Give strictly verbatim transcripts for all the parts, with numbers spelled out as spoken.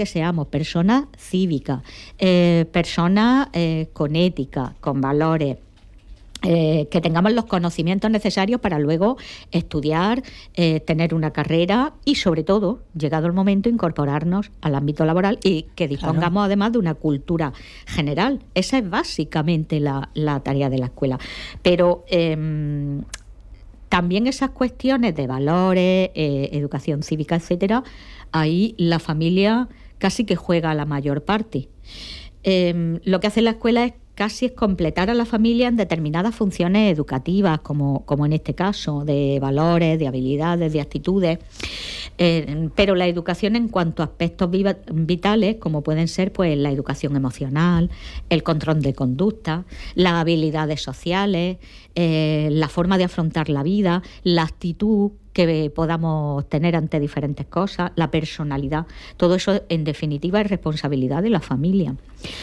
que seamos personas cívicas, eh, personas eh, con ética, con valores, Eh, que tengamos los conocimientos necesarios para luego estudiar, eh, tener una carrera y, sobre todo, llegado el momento, incorporarnos al ámbito laboral y que dispongamos, claro, además de una cultura general. Esa es básicamente la, la tarea de la escuela. Pero eh, también esas cuestiones de valores, eh, educación cívica, etcétera, ahí la familia casi que juega la mayor parte. Eh, lo que hace la escuela es casi es completar a la familia en determinadas funciones educativas, como, como en este caso, de valores, de habilidades, de actitudes. Eh, pero la educación en cuanto a aspectos viva, vitales, como pueden ser pues la educación emocional, el control de conducta, las habilidades sociales, eh, la forma de afrontar la vida, la actitud que podamos tener ante diferentes cosas, la personalidad, todo eso en definitiva es responsabilidad de la familia.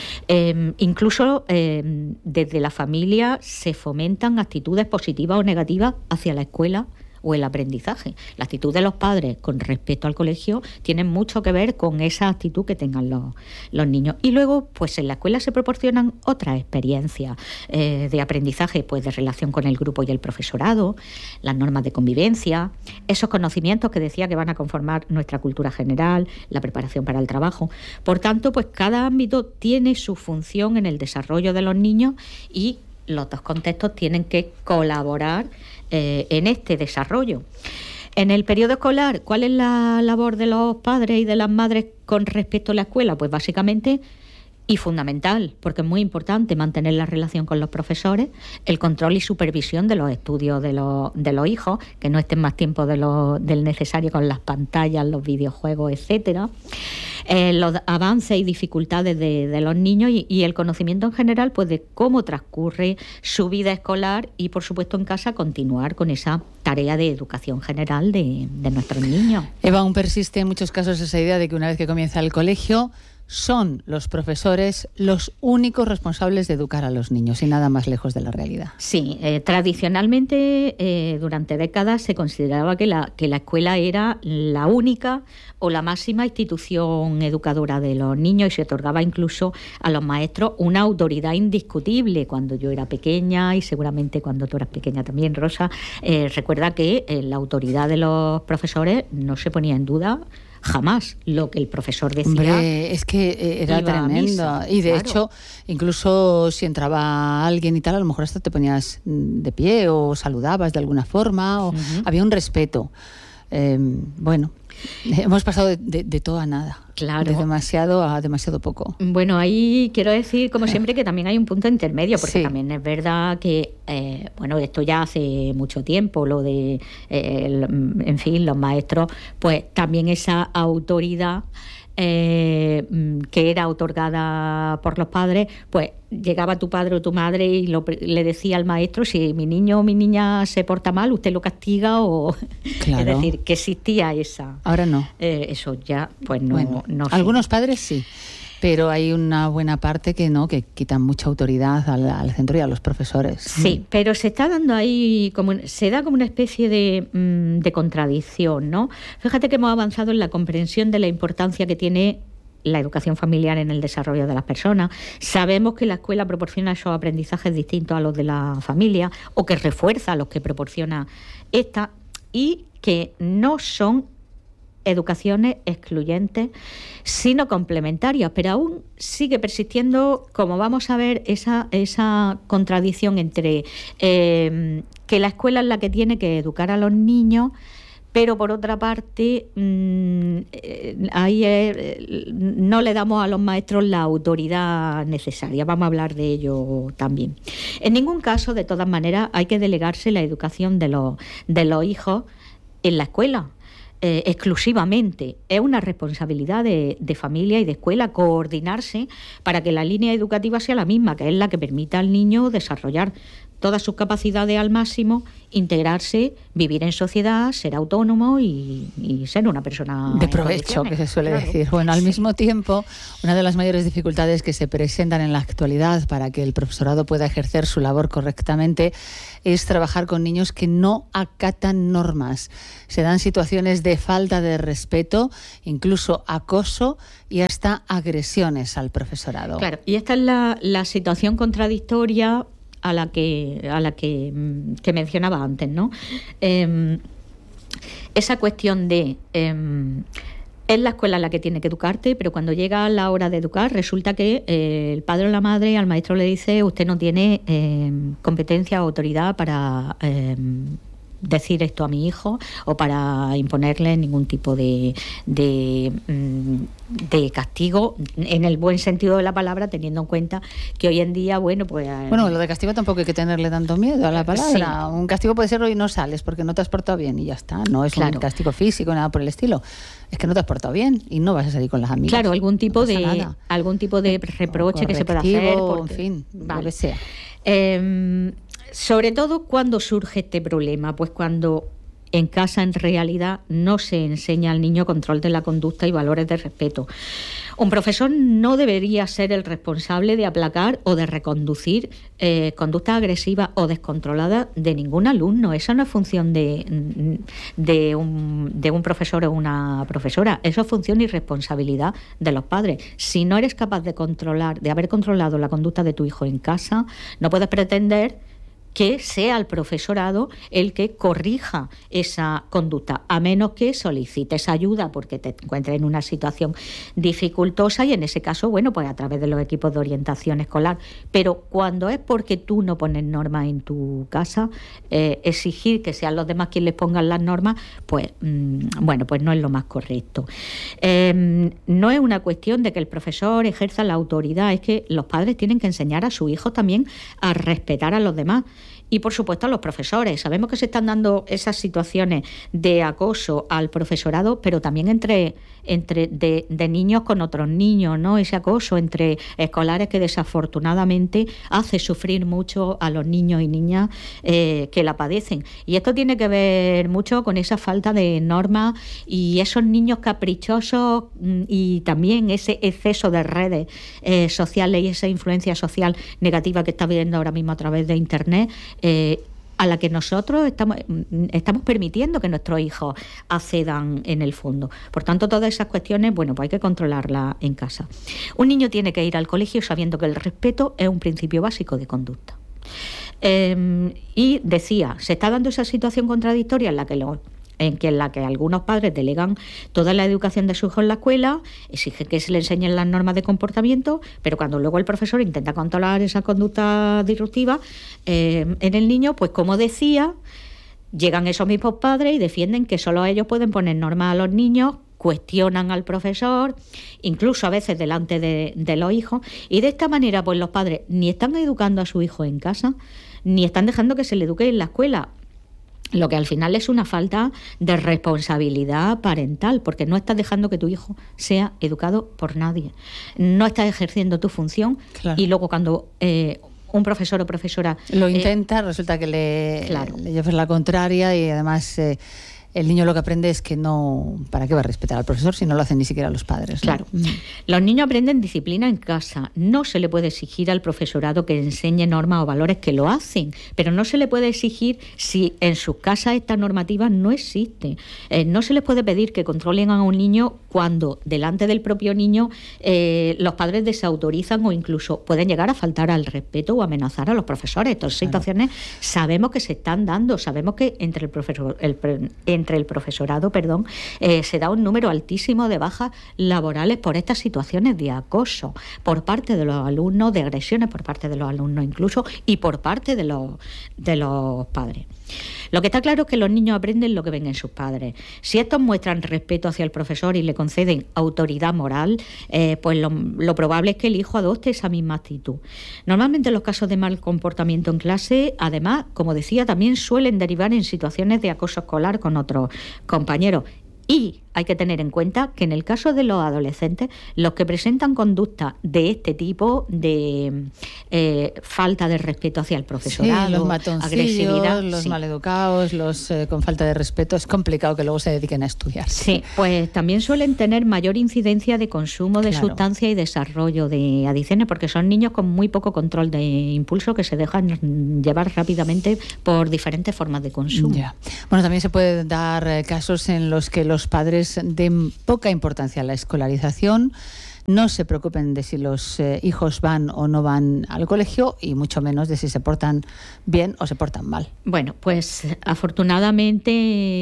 Eh, incluso eh, desde la familia se fomentan actitudes positivas o negativas hacia la escuela o el aprendizaje. La actitud de los padres con respecto al colegio tiene mucho que ver con esa actitud que tengan los, los niños. Y luego, pues en la escuela se proporcionan otras experiencias eh, de aprendizaje, pues de relación con el grupo y el profesorado, las normas de convivencia, esos conocimientos que decía que van a conformar nuestra cultura general, la preparación para el trabajo. Por tanto, pues cada ámbito tiene su función en el desarrollo de los niños y los dos contextos tienen que colaborar eh, en este desarrollo. En el periodo escolar, ¿cuál es la labor de los padres y de las madres con respecto a la escuela? Pues básicamente, y fundamental, porque es muy importante mantener la relación con los profesores, el control y supervisión de los estudios de los, de los hijos, que no estén más tiempo de lo, del necesario con las pantallas, los videojuegos, etcétera. Eh, los avances y dificultades de, de los niños y, y el conocimiento en general, pues de cómo transcurre su vida escolar y, por supuesto, en casa continuar con esa tarea de educación general de, de nuestros niños. Eva, aún persiste en muchos casos esa idea de que una vez que comienza el colegio son los profesores los únicos responsables de educar a los niños y nada más lejos de la realidad. Sí, eh, tradicionalmente eh, durante décadas se consideraba que la, que la escuela era la única o la máxima institución educadora de los niños y se otorgaba incluso a los maestros una autoridad indiscutible. Cuando yo era pequeña y seguramente cuando tú eras pequeña también, Rosa, eh, recuerda que eh, la autoridad de los profesores no se ponía en duda jamás. Lo que el profesor decía. Hombre, es que era tremendo. Y de claro. hecho, incluso si entraba alguien y tal, a lo mejor hasta te ponías de pie o saludabas de alguna forma, o uh-huh. había un respeto. Eh, bueno, hemos pasado de, de, de todo a nada. Claro. De demasiado a demasiado poco. Bueno, ahí quiero decir, como siempre, que también hay un punto intermedio, porque sí. también es verdad que, eh, bueno, esto ya hace mucho tiempo, lo de, eh, el, en fin, los maestros, pues también esa autoridad eh, que era otorgada por los padres, pues llegaba tu padre o tu madre y lo, le decía al maestro, si mi niño o mi niña se porta mal, usted lo castiga o... Claro. Es decir, que existía esa... Ahora no. Eh, eso ya, pues no... Bueno, no algunos sí. padres sí, pero hay una buena parte que no, que quitan mucha autoridad al, al centro y a los profesores. Sí, pero se está dando ahí, como se da como una especie de, de contradicción, ¿no? Fíjate que hemos avanzado en la comprensión de la importancia que tiene la educación familiar en el desarrollo de las personas. Sabemos que la escuela proporciona esos aprendizajes distintos a los de la familia o que refuerza a los que proporciona esta y que no son educaciones excluyentes, sino complementarias, pero aún sigue persistiendo, como vamos a ver, esa, esa contradicción entre eh, que la escuela es la que tiene que educar a los niños, pero por otra parte mmm, eh, ahí eh, no le damos a los maestros la autoridad necesaria. Vamos a hablar de ello también. En ningún caso, de todas maneras, hay que delegarse la educación de los, de los hijos en la escuela. Eh, exclusivamente. Es una responsabilidad de, de familia y de escuela coordinarse para que la línea educativa sea la misma, que es la que permita al niño desarrollar todas sus capacidades al máximo, integrarse, vivir en sociedad, ser autónomo y, y ser una persona de provecho, que se suele claro. decir. Bueno, al sí. mismo tiempo, una de las mayores dificultades que se presentan en la actualidad para que el profesorado pueda ejercer su labor correctamente es trabajar con niños que no acatan normas. Se dan situaciones de falta de respeto, incluso acoso y hasta agresiones al profesorado. Claro, y esta es la, la situación contradictoria a la que a la que, que mencionaba antes, ¿no? Eh, esa cuestión de eh, es la escuela la que tiene que educarte, pero cuando llega la hora de educar resulta que eh, el padre o la madre al maestro le dice: usted no tiene eh, competencia o autoridad para eh, decir esto a mi hijo o para imponerle ningún tipo de, de, de castigo, en el buen sentido de la palabra, teniendo en cuenta que hoy en día, bueno, pues... Bueno, lo de castigo tampoco hay que tenerle tanto miedo a la palabra. Sí. Un castigo puede ser: hoy no sales porque no te has portado bien y ya está. No es claro. un castigo físico, nada por el estilo. Es que no te has portado bien y no vas a salir con las amigas. Claro, algún tipo no de nada. algún tipo de reproche que se pueda hacer. Porque, en fin, vale. lo que sea. Eh, Sobre todo, ¿cuándo surge este problema? Pues cuando en casa en realidad no se enseña al niño control de la conducta y valores de respeto. Un profesor no debería ser el responsable de aplacar o de reconducir eh, conductas agresivas o descontroladas de ningún alumno. Esa no es función de, de, un, de un profesor o una profesora. Eso es función y responsabilidad de los padres. Si no eres capaz de controlar, de haber controlado la conducta de tu hijo en casa, no puedes pretender que sea el profesorado el que corrija esa conducta, a menos que solicites ayuda porque te encuentres en una situación dificultosa, y en ese caso, bueno, pues a través de los equipos de orientación escolar. Pero cuando es porque tú no pones normas en tu casa, eh, exigir que sean los demás quienes les pongan las normas, pues mmm, bueno, pues no es lo más correcto. Eh, no es una cuestión de que el profesor ejerza la autoridad, es que los padres tienen que enseñar a sus hijos también a respetar a los demás. Y, por supuesto, a los profesores. Sabemos que se están dando esas situaciones de acoso al profesorado, pero también entre, entre de, de niños con otros niños, ¿no? Ese acoso entre escolares que desafortunadamente hace sufrir mucho a los niños y niñas eh, que la padecen. Y esto tiene que ver mucho con esa falta de normas y esos niños caprichosos, y también ese exceso de redes eh, sociales y esa influencia social negativa que está viendo ahora mismo a través de Internet, Eh, a la que nosotros estamos, estamos permitiendo que nuestros hijos accedan en el fondo. Por tanto, todas esas cuestiones, bueno, pues hay que controlarlas en casa. Un niño tiene que ir al colegio sabiendo que el respeto es un principio básico de conducta. Eh, y decía, se está dando esa situación contradictoria en la que los en que en la que algunos padres delegan toda la educación de su hijo en la escuela, exigen que se le enseñen las normas de comportamiento, pero cuando luego el profesor intenta controlar esa conducta disruptiva eh, en el niño, pues como decía, llegan esos mismos padres y defienden que solo ellos pueden poner normas a los niños, cuestionan al profesor, incluso a veces delante de, de los hijos, y de esta manera pues los padres ni están educando a su hijo en casa, ni están dejando que se le eduque en la escuela, lo que al final es una falta de responsabilidad parental, porque no estás dejando que tu hijo sea educado por nadie. No estás ejerciendo tu función, claro. Y luego cuando eh, un profesor o profesora lo intenta, eh, resulta que le, claro. le llevas la contraria, y además eh, el niño lo que aprende es que no, ¿para qué va a respetar al profesor si no lo hacen ni siquiera los padres, ¿no? Claro. Mm. Los niños aprenden disciplina en casa. No se le puede exigir al profesorado que enseñe normas o valores, que lo hacen, pero no se le puede exigir si en sus casas esta normativa no existe. Eh, no se les puede pedir que controlen a un niño cuando delante del propio niño eh, los padres desautorizan o incluso pueden llegar a faltar al respeto o amenazar a los profesores. Estas claro. situaciones sabemos que se están dando, sabemos que entre el profesor, el, entre el profesorado, perdón, eh, se da un número altísimo de bajas laborales por estas situaciones de acoso por parte de los alumnos, de agresiones por parte de los alumnos incluso, y por parte de los, de los padres. Lo que está claro es que los niños aprenden lo que ven en sus padres. Si estos muestran respeto hacia el profesor y le conceden autoridad moral, eh, pues lo, lo probable es que el hijo adopte esa misma actitud. Normalmente los casos de mal comportamiento en clase, además, como decía, también suelen derivar en situaciones de acoso escolar con otros compañeros. Y hay que tener en cuenta que en el caso de los adolescentes, los que presentan conductas de este tipo, de eh, falta de respeto hacia el profesorado, sí, los matoncillos, agresividad, los sí. maleducados, los eh, con falta de respeto, es complicado que luego se dediquen a estudiar. Sí, pues también suelen tener mayor incidencia de consumo de Claro. sustancias y desarrollo de adicciones, porque son niños con muy poco control de impulso que se dejan llevar rápidamente por diferentes formas de consumo. Ya. Bueno, también se pueden dar eh, casos en los que los padres den poca importancia a la escolarización, no se preocupen de si los eh, hijos van o no van al colegio y mucho menos de si se portan bien o se portan mal. Bueno, pues afortunadamente,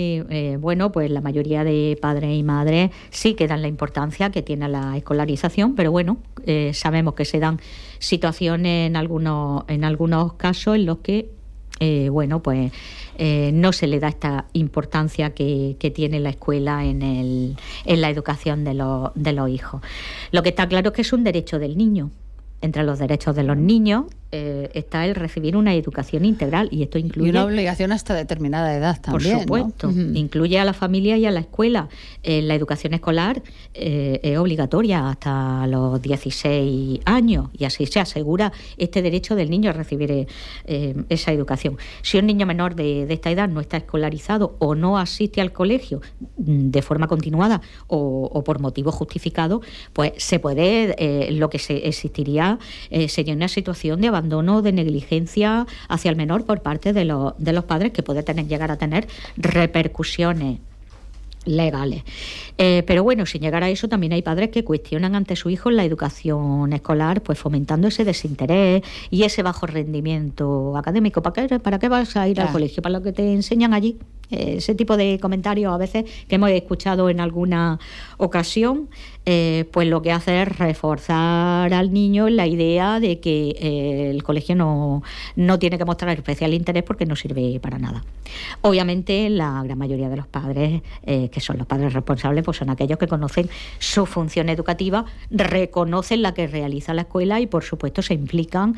eh, bueno, pues la mayoría de padres y madres sí que dan la importancia que tiene la escolarización, pero bueno, eh, sabemos que se dan situaciones en algunos, en algunos casos en los que Eh, bueno, pues eh, no se le da esta importancia que, que tiene la escuela en, el, en la educación de los, de los hijos. Lo que está claro es que es un derecho del niño. Entre los derechos de los niños eh, está el recibir una educación integral, y esto incluye... Y una obligación hasta determinada edad también, Por supuesto, ¿no? Uh-huh. Incluye a la familia y a la escuela. Eh, la educación escolar eh, es obligatoria hasta los dieciséis años, y así se asegura este derecho del niño a recibir eh, esa educación. Si un niño menor de, de esta edad no está escolarizado o no asiste al colegio de forma continuada o, o por motivos justificados, pues se puede, eh, lo que se existiría eh, sería una situación de abandono, de negligencia hacia el menor por parte de los, de los padres, que puede tener, llegar a tener repercusiones legales. Eh, pero bueno, sin llegar a eso, también hay padres que cuestionan ante su hijo la educación escolar, pues fomentando ese desinterés y ese bajo rendimiento académico. ¿Para qué, para qué vas a ir Claro. al colegio? ¿Para lo que te enseñan allí? Eh, ese tipo de comentarios a veces que hemos escuchado en alguna ocasión, eh, pues lo que hace es reforzar al niño en la idea de que eh, el colegio no, no tiene que mostrar especial interés porque no sirve para nada. Obviamente la gran mayoría de los padres, eh, que son los padres responsables, pues son aquellos que conocen su función educativa, reconocen la que realiza la escuela y por supuesto se implican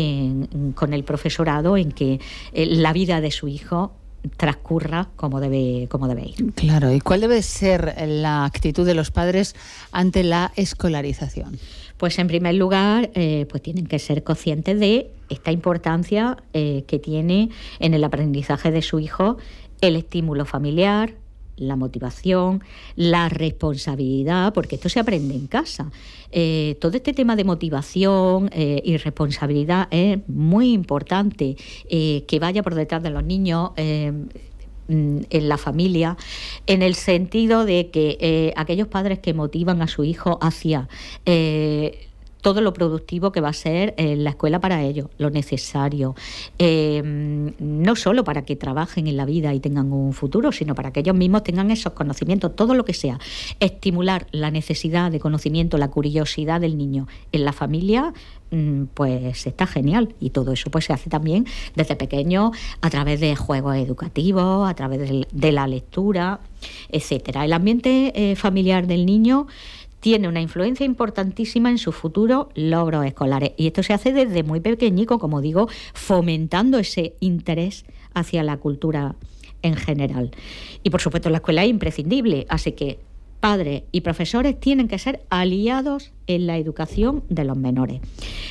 en, con el profesorado en que eh, la vida de su hijo transcurra como debe, como debe ir. Claro, ¿y cuál debe ser la actitud de los padres ante la escolarización? Pues en primer lugar, eh, pues tienen que ser conscientes de esta importancia eh, que tiene en el aprendizaje de su hijo el estímulo familiar, la motivación, la responsabilidad, porque esto se aprende en casa. Eh, todo este tema de motivación eh, y responsabilidad es muy importante eh, que vaya por detrás de los niños eh, en la familia, en el sentido de que eh, aquellos padres que motivan a su hijo hacia eh, todo lo productivo que va a ser en la escuela para ellos, lo necesario, eh, no solo para que trabajen en la vida y tengan un futuro, sino para que ellos mismos tengan esos conocimientos, todo lo que sea, estimular la necesidad de conocimiento, la curiosidad del niño en la familia, pues está genial, y todo eso pues se hace también desde pequeño a través de juegos educativos, a través de, de la lectura, etcétera. El ambiente eh, familiar del niño tiene una influencia importantísima en sus futuros logros escolares, y esto se hace desde muy pequeñico, como digo, fomentando ese interés hacia la cultura en general. Y por supuesto la escuela es imprescindible, así que padres y profesores tienen que ser aliados en la educación de los menores.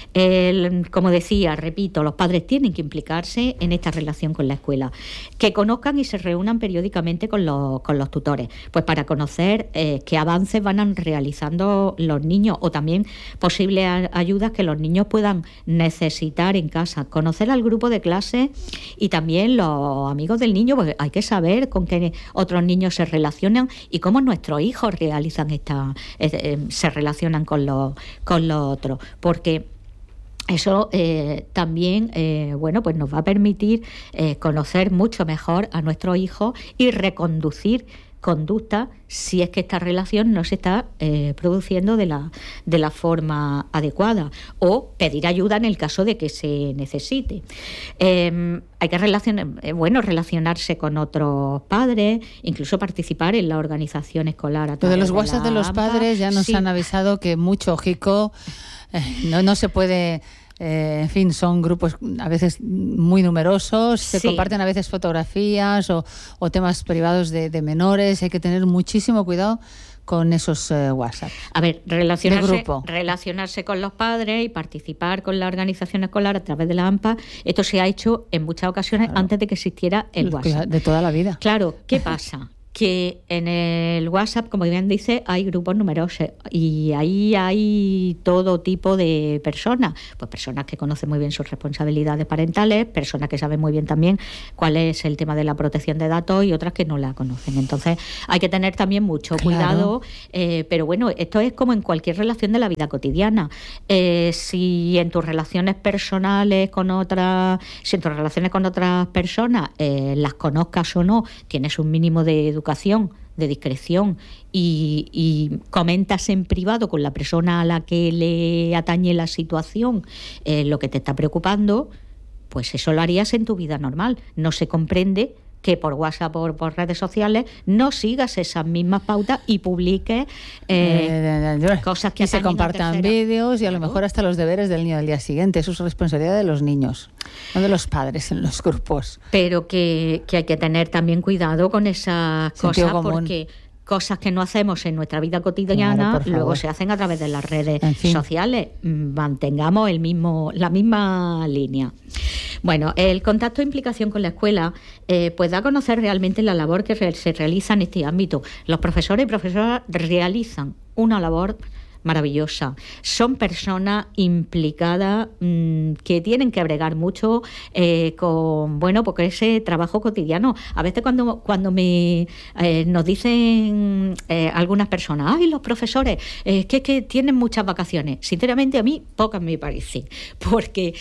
El, como decía, repito, los padres tienen que implicarse en esta relación con la escuela, que conozcan y se reúnan periódicamente con los, con los tutores, pues para conocer eh, qué avances van realizando los niños, o también posibles a, ayudas que los niños puedan necesitar en casa, conocer al grupo de clase y también los amigos del niño, pues hay que saber con qué otros niños se relacionan y cómo nuestros hijos realizan esta, eh, eh, se relacionan con los con los otros, porque eso eh, también eh, bueno, pues nos va a permitir eh, conocer mucho mejor a nuestros hijos y reconducir conducta si es que esta relación no se está eh, produciendo de la, de la forma adecuada, o pedir ayuda en el caso de que se necesite. Eh, hay que relacionar, eh, bueno, relacionarse con otros padres, incluso participar en la organización escolar. A Lo de los WhatsApp de los AMPA. padres ya nos Sí. han avisado que mucho ojico, eh, no, no se puede Eh, en fin, son grupos a veces muy numerosos, se sí. comparten a veces fotografías o, o temas privados de, de menores. Hay que tener muchísimo cuidado con esos uh, WhatsApp. A ver, relacionarse, relacionarse con los padres y participar con la organización escolar a través de la A M P A, esto se ha hecho en muchas ocasiones claro. antes de que existiera el WhatsApp. De toda la vida. Claro, ¿qué pasa? Que en el WhatsApp, como bien dice, hay grupos numerosos y ahí hay todo tipo de personas, pues personas que conocen muy bien sus responsabilidades parentales, personas que saben muy bien también cuál es el tema de la protección de datos y otras que no la conocen. Entonces hay que tener también mucho claro. cuidado, eh, pero bueno, esto es como en cualquier relación de la vida cotidiana. Eh, si en tus relaciones personales con otras, si en tus relaciones con otras personas eh, las conozcas o no, tienes un mínimo de educación, de discreción y, y comentas en privado con la persona a la que le atañe la situación eh, lo que te está preocupando, pues eso lo harías en tu vida normal. No se comprende que por WhatsApp o por, por redes sociales no sigas esas mismas pautas y publiques eh, eh, cosas que y se compartan vídeos y a lo mejor hasta los deberes del niño del día siguiente. Eso es responsabilidad de los niños, no de los padres en los grupos. Pero que, que hay que tener también cuidado con esas Sentido cosas común. Porque cosas que no hacemos en nuestra vida cotidiana, claro, luego se hacen a través de las redes en fin. sociales. Mantengamos el mismo, la misma línea. Bueno, el contacto e implicación con la escuela eh, pues da a conocer realmente la labor que re- se realiza en este ámbito. Los profesores y profesoras realizan una labor maravillosa. Son personas implicadas mmm, que tienen que bregar mucho eh, con, bueno, porque ese trabajo cotidiano. A veces cuando, cuando me eh, nos dicen eh, algunas personas, ay, los profesores, eh, que, que tienen muchas vacaciones. Sinceramente a mí pocas me parecen, porque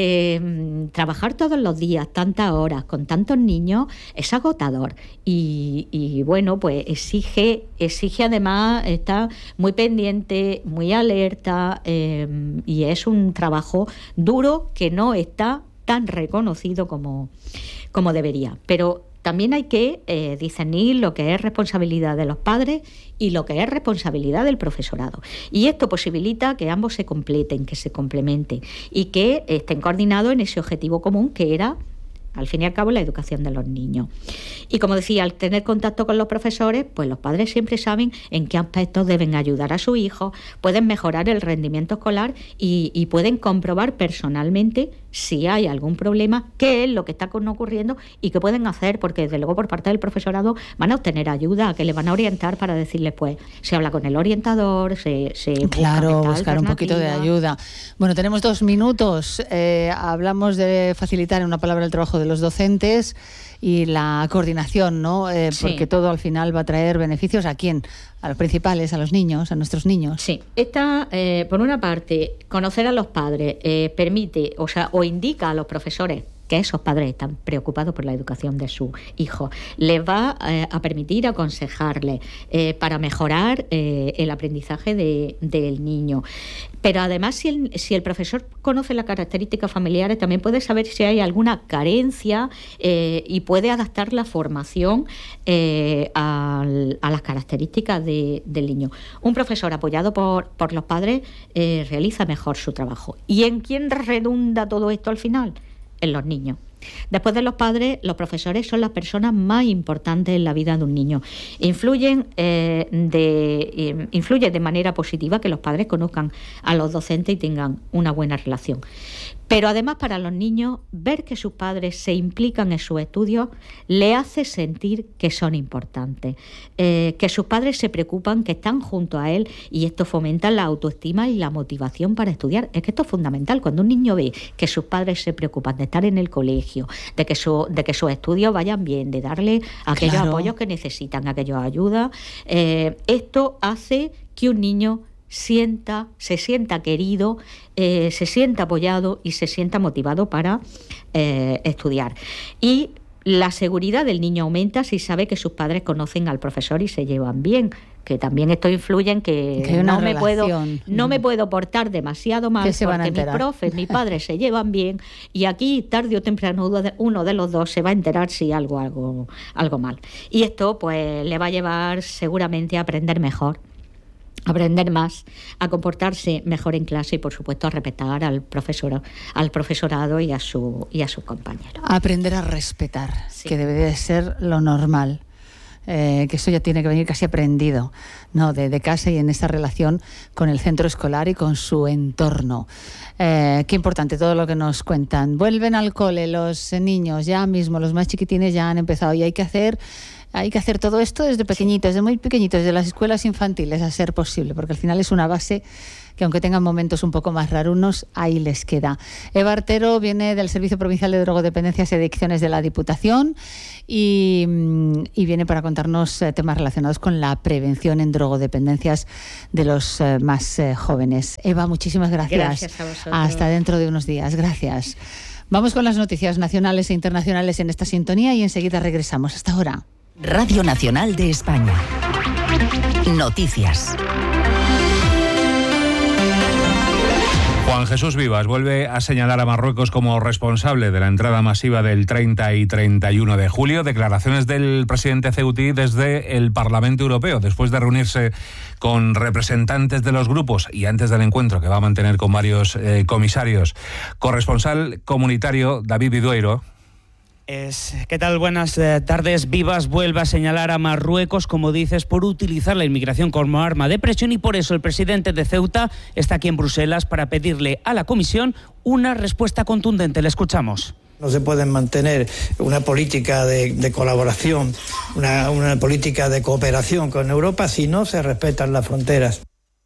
eh, trabajar todos los días, tantas horas, con tantos niños, es agotador. Y, y bueno, pues exige, exige además estar muy pendiente, muy alerta eh, y es un trabajo duro que no está tan reconocido como, como debería. Pero también hay que eh, discernir lo que es responsabilidad de los padres y lo que es responsabilidad del profesorado. Y esto posibilita que ambos se completen, que se complementen y que estén coordinados en ese objetivo común que era, al fin y al cabo, la educación de los niños. Y como decía, al tener contacto con los profesores, pues los padres siempre saben en qué aspectos deben ayudar a su hijo, pueden mejorar el rendimiento escolar y, y pueden comprobar personalmente si hay algún problema, qué es lo que está ocurriendo y qué pueden hacer, porque desde luego por parte del profesorado van a obtener ayuda, que le van a orientar para decirles, pues, se habla con el orientador, se, se claro, buscar un poquito de ayuda. Bueno, tenemos dos minutos. Eh, hablamos de facilitar en una palabra el trabajo de los docentes y la coordinación, ¿no? Eh, sí. Porque todo al final va a traer beneficios a quién, a los principales, a los niños, a nuestros niños. Sí, esta, eh, por una parte, conocer a los padres eh, permite, o sea, o indica a los profesores que esos padres están preocupados por la educación de su hijo. Les va eh, a permitir aconsejarle eh, para mejorar eh, el aprendizaje de, del niño. Pero además, si el, si el profesor conoce las características familiares, también puede saber si hay alguna carencia eh, y puede adaptar la formación eh, a, a las características de, del niño. Un profesor apoyado por, por los padres eh, realiza mejor su trabajo. ¿Y en quién redunda todo esto al final? En los niños. Después de los padres, los profesores son las personas más importantes en la vida de un niño. Influyen eh, de, eh, influye de manera positiva que los padres conozcan a los docentes y tengan una buena relación. Pero además para los niños, ver que sus padres se implican en sus estudios le hace sentir que son importantes, eh, que sus padres se preocupan, que están junto a él, y esto fomenta la autoestima y la motivación para estudiar. Es que esto es fundamental. Cuando un niño ve que sus padres se preocupan de estar en el colegio, de que, su, de que sus estudios vayan bien, de darle aquellos claro. apoyos que necesitan, aquellas ayudas, eh, esto hace que un niño sienta, se sienta querido, eh, se sienta apoyado y se sienta motivado para eh, estudiar. Y la seguridad del niño aumenta si sabe que sus padres conocen al profesor y se llevan bien, que también esto influye en que, que no me puedo no me puedo portar demasiado mal porque mis profes, mis padres se llevan bien, y aquí tarde o temprano uno de los dos se va a enterar si algo algo algo mal. Y esto pues le va a llevar seguramente a aprender mejor aprender más, a comportarse mejor en clase y, por supuesto, a respetar al profesor, al profesorado y a su y a sus compañeros. Aprender a respetar, sí. Que debe de ser lo normal. Eh, que eso ya tiene que venir casi aprendido, ¿no? de, de casa y en esa relación con el centro escolar y con su entorno. Eh, qué importante todo lo que nos cuentan. Vuelven al cole los niños ya mismo, los más chiquitines ya han empezado y hay que hacer... Hay que hacer todo esto desde pequeñitos, desde muy pequeñitos, desde las escuelas infantiles, a ser posible, porque al final es una base que, aunque tengan momentos un poco más rarunos, ahí les queda. Eva Artero viene del Servicio Provincial de Drogodependencias y Adicciones de la Diputación y, y viene para contarnos temas relacionados con la prevención en drogodependencias de los eh, más eh, jóvenes. Eva, muchísimas gracias. Gracias a vosotros. Hasta dentro de unos días. Gracias. Vamos con las noticias nacionales e internacionales en esta sintonía y enseguida regresamos. Hasta ahora. Radio Nacional de España. Noticias. Juan Jesús Vivas vuelve a señalar a Marruecos como responsable de la entrada masiva del treinta y treinta y uno de julio. Declaraciones del presidente ceutí desde el Parlamento Europeo, después de reunirse con representantes de los grupos y antes del encuentro que va a mantener con varios eh, comisarios. Corresponsal comunitario David Vidueiro. Es, ¿Qué tal? Buenas eh, tardes. Vivas vuelve a señalar a Marruecos, como dices, por utilizar la inmigración como arma de presión y por eso el presidente de Ceuta está aquí en Bruselas para pedirle a la Comisión una respuesta contundente. Le escuchamos. No se puede mantener una política de, de colaboración, una, una política de cooperación con Europa si no se respetan las fronteras.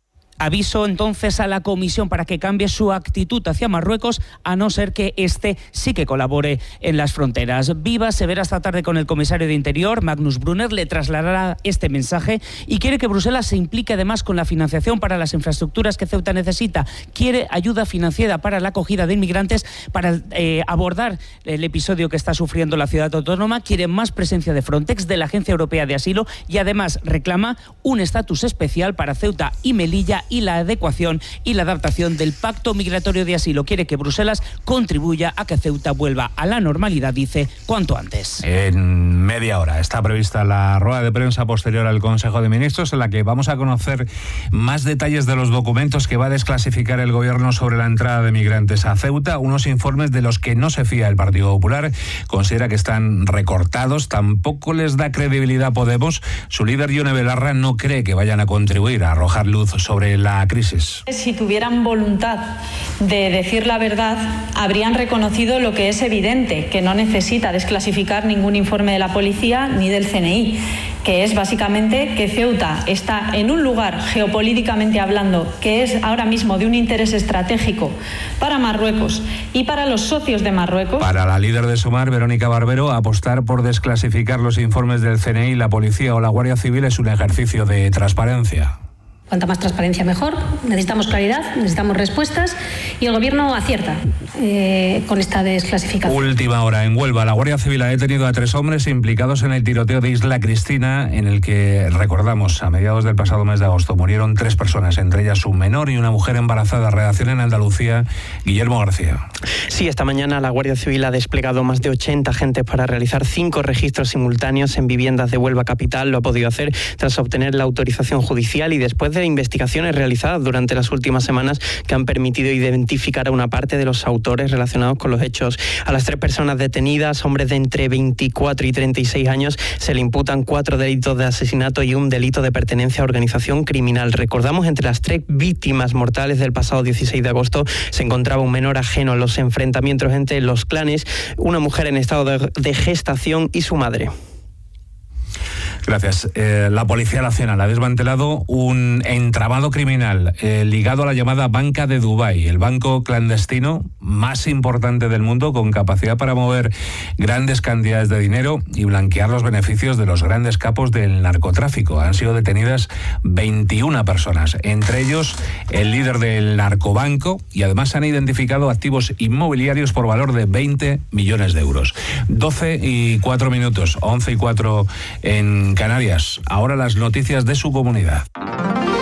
Aviso entonces a la Comisión para que cambie su actitud hacia Marruecos, a no ser que éste sí que colabore en las fronteras. Vivas se verá esta tarde con el comisario de Interior, Magnus Brunner, le trasladará este mensaje y quiere que Bruselas se implique además con la financiación para las infraestructuras que Ceuta necesita. Quiere ayuda financiera para la acogida de inmigrantes, para eh, abordar el episodio que está sufriendo la ciudad autónoma. Quiere más presencia de Frontex, de la Agencia Europea de Asilo y además reclama un estatus especial para Ceuta y Melilla y la adecuación y la adaptación del Pacto Migratorio de Asilo. Quiere que Bruselas contribuya a que Ceuta vuelva a la normalidad, dice, cuanto antes. En media hora está prevista la rueda de prensa posterior al Consejo de Ministros, en la que vamos a conocer más detalles de los documentos que va a desclasificar el Gobierno sobre la entrada de migrantes a Ceuta, unos informes de los que no se fía el Partido Popular, considera que están recortados, tampoco les da credibilidad a Podemos. Su líder, Ione Belarra, no cree que vayan a contribuir a arrojar luz sobre la crisis. Si tuvieran voluntad de decir la verdad, habrían reconocido lo que es evidente, que no necesita desclasificar ningún informe de la policía ni del C N I, que es básicamente que Ceuta está en un lugar geopolíticamente hablando que es ahora mismo de un interés estratégico para Marruecos y para los socios de Marruecos. Para la líder de Sumar, Verónica Barbero, apostar por desclasificar los informes del C N I, la policía o la Guardia Civil es un ejercicio de transparencia. Cuanta más transparencia mejor, necesitamos claridad, necesitamos respuestas y el Gobierno acierta eh, con esta desclasificación. Última hora en Huelva, la Guardia Civil ha detenido a tres hombres implicados en el tiroteo de Isla Cristina, en el que, recordamos, a mediados del pasado mes de agosto murieron tres personas, entre ellas un menor y una mujer embarazada. Redacción en Andalucía, Guillermo García. Sí, esta mañana la Guardia Civil ha desplegado más de ochenta agentes para realizar cinco registros simultáneos en viviendas de Huelva capital. Lo ha podido hacer tras obtener la autorización judicial y después de investigaciones realizadas durante las últimas semanas que han permitido identificar a una parte de los autores relacionados con los hechos. A las tres personas detenidas, hombres de entre veinticuatro y treinta y seis años, se le imputan cuatro delitos de asesinato y un delito de pertenencia a organización criminal. Recordamos, entre las tres víctimas mortales del pasado dieciséis de agosto se encontraba un menor ajeno a los enfrentamientos entre los clanes, una mujer en estado de, de gestación y su madre. Gracias. Eh, la Policía Nacional ha desmantelado un entramado criminal eh, ligado a la llamada Banca de Dubái, el banco clandestino más importante del mundo, con capacidad para mover grandes cantidades de dinero y blanquear los beneficios de los grandes capos del narcotráfico. Han sido detenidas veintiuna personas, entre ellos el líder del narcobanco, y además se han identificado activos inmobiliarios por valor de veinte millones de euros. doce y cuatro minutos, once y cuatro en Canarias. Ahora las noticias de su comunidad.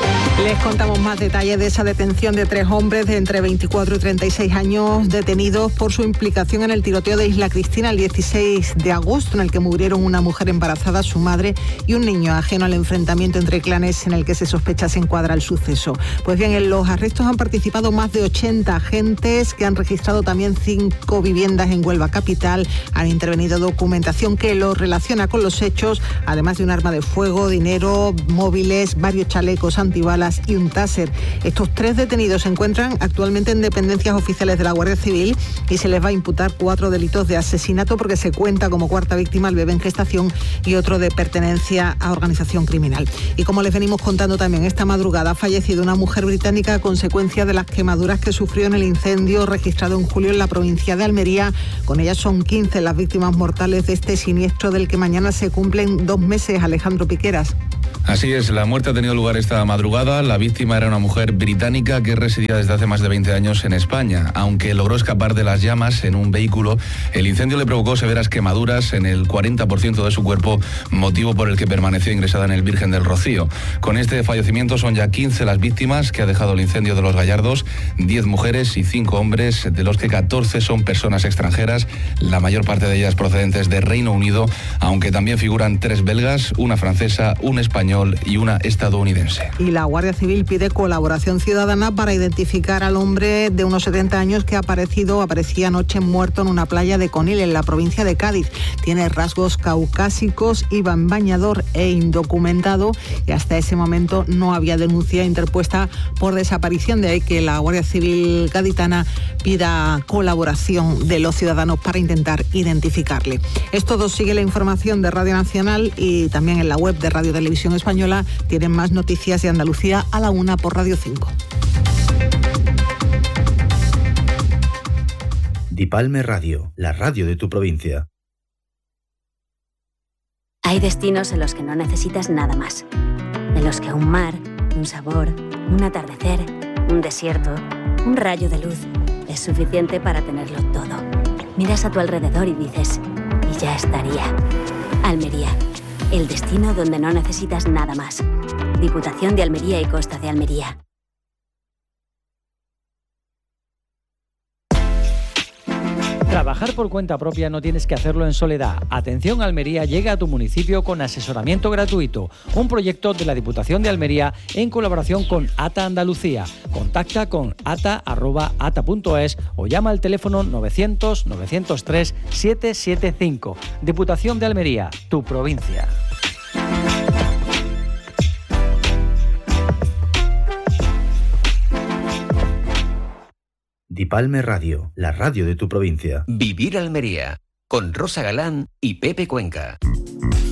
Les contamos más detalles de esa detención de tres hombres de entre veinticuatro y treinta y seis años detenidos por su implicación en el tiroteo de Isla Cristina el dieciséis de agosto, en el que murieron una mujer embarazada, su madre y un niño, ajeno al enfrentamiento entre clanes en el que se sospecha se encuadra el suceso. Pues bien, en los arrestos han participado más de ochenta agentes que han registrado también cinco viviendas en Huelva capital. Han intervenido documentación que los relaciona con los hechos, además de un arma de fuego, dinero, móviles, varios chalecos antibalas y un taser. Estos tres detenidos se encuentran actualmente en dependencias oficiales de la Guardia Civil y se les va a imputar cuatro delitos de asesinato porque se cuenta como cuarta víctima el bebé en gestación y otro de pertenencia a organización criminal. Y como les venimos contando también, esta madrugada ha fallecido una mujer británica a consecuencia de las quemaduras que sufrió en el incendio registrado en julio en la provincia de Almería. Con ellas son quince las víctimas mortales de este siniestro del que mañana se cumplen dos meses. Alejandro Piqueras. Así es, la muerte ha tenido lugar esta madrugada. La víctima era una mujer británica que residía desde hace más de veinte años en España. Aunque logró escapar de las llamas en un vehículo, el incendio le provocó severas quemaduras en el cuarenta por ciento de su cuerpo, motivo por el que permaneció ingresada en el Virgen del Rocío. Con este fallecimiento son ya quince las víctimas que ha dejado el incendio de Los Gallardos, diez mujeres y cinco hombres, de los que catorce son personas extranjeras, la mayor parte de ellas procedentes de Reino Unido, aunque también figuran tres belgas, una francesa, un español y una estadounidense. Y la Guardia Civil pide colaboración ciudadana para identificar al hombre de unos setenta años que ha aparecido, aparecía anoche muerto en una playa de Conil, en la provincia de Cádiz. Tiene rasgos caucásicos, iba en bañador e indocumentado y hasta ese momento no había denuncia interpuesta por desaparición. De ahí que la Guardia Civil gaditana pida colaboración de los ciudadanos para intentar identificarle. Esto todo sigue la información de Radio Nacional y también en la web de Radio Televisión Española. Tienen más noticias de Andalucía a la una por Radio cinco. Dipalme Radio, la radio de tu provincia. Hay destinos en los que no necesitas nada más. En los que un mar, un sabor, un atardecer, un desierto, un rayo de luz es suficiente para tenerlo todo. Miras a tu alrededor y dices, y ya estaría. Almería. El destino donde no necesitas nada más. Diputación de Almería y Costa de Almería. Trabajar por cuenta propia no tienes que hacerlo en soledad. Atención Almería llega a tu municipio con asesoramiento gratuito. Un proyecto de la Diputación de Almería en colaboración con ATA Andalucía. Contacta con ata arroba ata punto es o llama al teléfono novecientos, novecientos tres, siete siete cinco. Diputación de Almería, tu provincia. Dipalme Radio, la radio de tu provincia. Vivir Almería, con Rosa Galán y Pepe Cuenca.